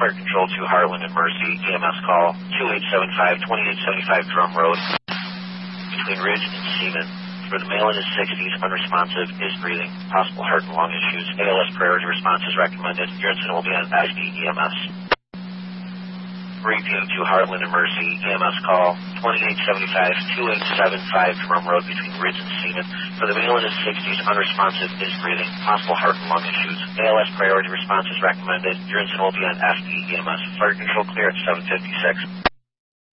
Fire Control to Heartland and Mercy. EMS call 2875 Drum Road between Ridge and Seaman. For the male in his 60s, unresponsive, is breathing, possible heart and lung issues. ALS priority response is recommended. Your incident will be on EMS. Repeating to Heartland and Mercy. EMS call 2875 Drum Road between Ridge and Seaman. For the male in his 60s, unresponsive, is breathing, possible heart and lung issues. ALS priority response is recommended. Your incident will be on EMS. Fire Control clear at 756.